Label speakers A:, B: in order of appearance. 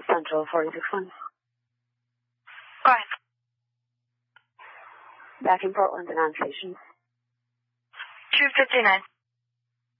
A: Central 461.
B: Go ahead.
A: Back in Portland and on station.
B: 259.